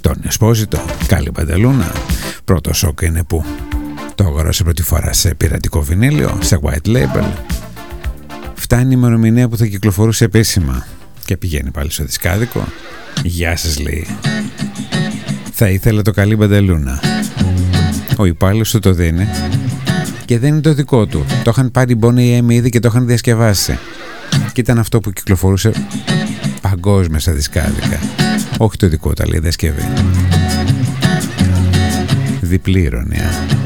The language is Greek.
Τον Εσπόζητο, Κάλι Μπαντελούνα. Πρώτο σοκ είναι που το αγοράσε πρώτη φορά σε πειρατικό βινίλιο, σε white label. Φτάνει η ημερομηνία που θα κυκλοφορούσε επίσημα και πηγαίνει πάλι στο δισκάδικο. Γεια σας, λέει. Θα ήθελε το Κάλι Μπαντελούνα. Ο υπάλληλος του το δίνει και δεν είναι το δικό του. Το είχαν πάρει Boney M ήδη και το είχαν διασκευάσει. Και ήταν αυτό που κυκλοφορούσε παγκόσμια στα δισκάδικα. Όχι το δικό του, αλλά η διασκευή. Διπλή ειρωνία.